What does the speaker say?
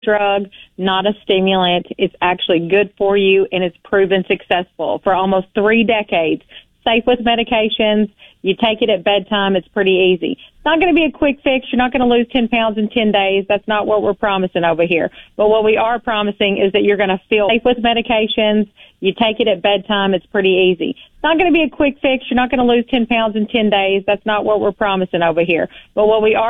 drug, not a stimulant. It's actually good for you, and it's proven successful for almost 3 decades. Safe with medications. You take it at bedtime. It's pretty easy. It's not going to be a quick fix. You're not going to lose 10 pounds in 10 days. That's not what we're promising over here. But what we are promising is that you're going to feel safe with medications. You take it at bedtime. It's pretty easy. It's not going to be a quick fix. You're not going to lose 10 pounds in 10 days. That's not what we're promising over here. But what we are